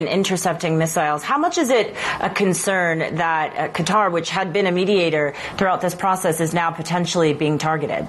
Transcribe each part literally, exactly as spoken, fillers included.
intercepting missiles. How much is it a concern that uh, Qatar, which had been a mediator throughout this process, is now potentially being targeted?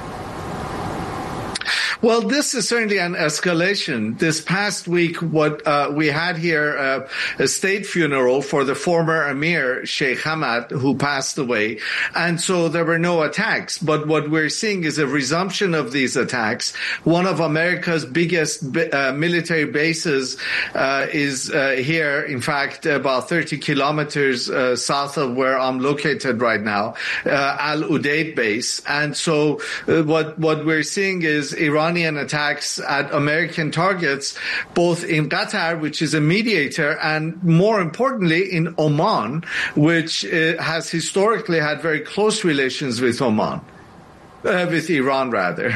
Well, this is certainly an escalation. This past week, what uh, we had here uh, a state funeral for the former emir, Sheikh Hamad, who passed away. And so there were no attacks. But what we're seeing is a resumption of these attacks. One of America's biggest uh, military bases uh, is uh, here, in fact, about thirty kilometers uh, south of where I'm located right now, uh, Al Udeid base. And so uh, what, what we're seeing is Iran Iranian attacks at American targets, both in Qatar, which is a mediator, and more importantly in Oman, which uh, has historically had very close relations with Oman, uh, with Iran rather.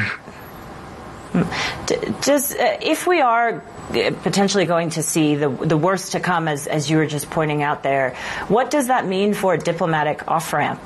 Does, uh, if we are potentially going to see the the worst to come, as, as you were just pointing out there, what does that mean for a diplomatic off-ramp?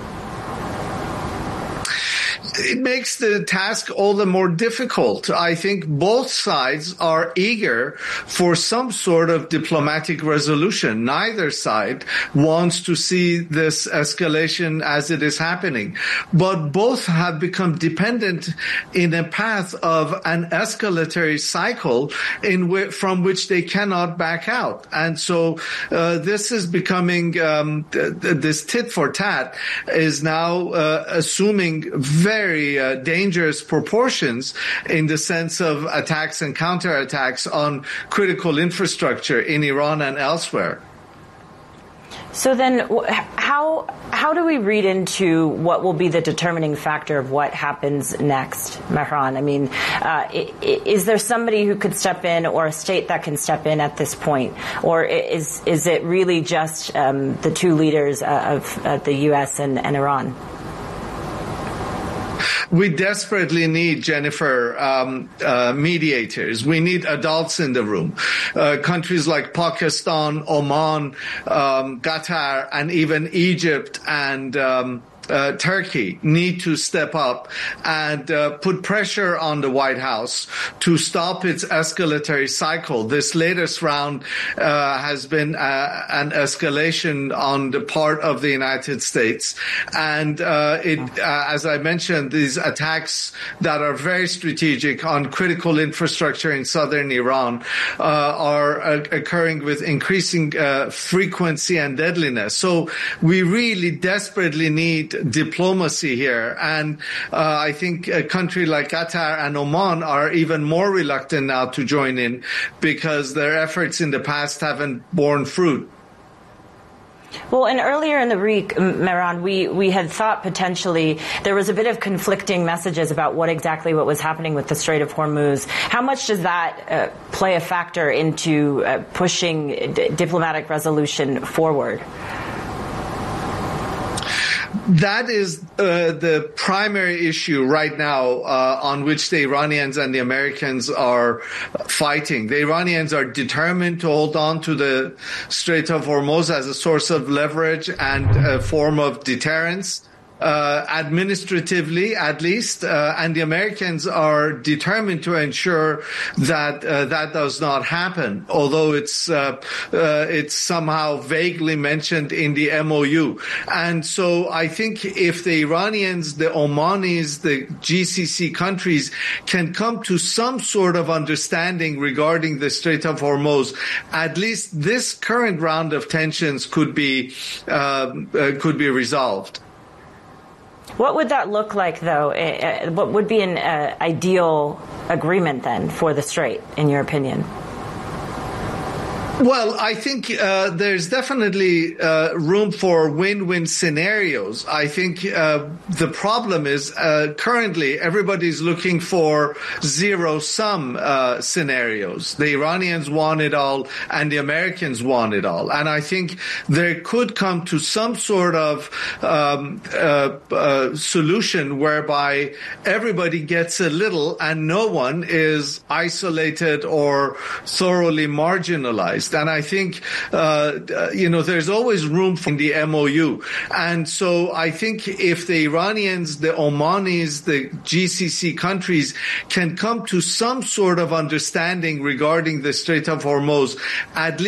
It makes the task all the more difficult. I think both sides are eager for some sort of diplomatic resolution. Neither side wants to see this escalation as it is happening. But both have become dependent in a path of an escalatory cycle in w- from which they cannot back out. And so uh, this is becoming, um, th- th- this tit for tat is now uh, assuming very very uh, dangerous proportions in the sense of attacks and counterattacks on critical infrastructure in Iran and elsewhere. So then how how do we read into what will be the determining factor of what happens next, Mehran? I mean, uh, is there somebody who could step in, or a state that can step in at this point? Or is is it really just um, the two leaders of uh, the U S and, and Iran? We desperately need, Jennifer, um, uh, mediators. We need adults in the room. Uh, countries like Pakistan, Oman, um, Qatar, and even Egypt and um, Uh, Turkey need to step up and uh, put pressure on the White House to stop its escalatory cycle. This latest round uh, has been uh, an escalation on the part of the United States. And uh, it, uh, as I mentioned, these attacks that are very strategic on critical infrastructure in southern Iran uh, are uh, occurring with increasing uh, frequency and deadliness. So we really desperately need diplomacy here. And uh, I think a country like Qatar and Oman are even more reluctant now to join in because their efforts in the past haven't borne fruit. Well, and earlier in the week, Mehran, we, we had thought potentially there was a bit of conflicting messages about what exactly what was happening with the Strait of Hormuz. How much does that uh, play a factor into uh, pushing d- diplomatic resolution forward? That is uh, the primary issue right now uh, on which the Iranians and the Americans are fighting. The Iranians are determined to hold on to the Strait of Hormuz as a source of leverage and a form of deterrence. Uh, administratively, at least, uh, and the Americans are determined to ensure that uh, that does not happen. Although it's uh, uh, it's somehow vaguely mentioned in the M O U, and so I think if the Iranians, the Omanis, the G C C countries can come to some sort of understanding regarding the Strait of Hormuz, at least this current round of tensions could be uh, uh, could be resolved. What would that look like, though? Uh, what would be an uh, ideal agreement, then, for the Strait, in your opinion? Well, I think uh, there's definitely uh, room for win-win scenarios. I think uh, the problem is uh, currently everybody's looking for zero-sum uh, scenarios. The Iranians want it all and the Americans want it all. And I think there could come to some sort of um, uh, uh, solution whereby everybody gets a little and no one is isolated or thoroughly marginalized. East. And I think, uh, you know, there's always room for the M O U. And so I think if the Iranians, the Omanis, the G C C countries can come to some sort of understanding regarding the Strait of Hormuz, at least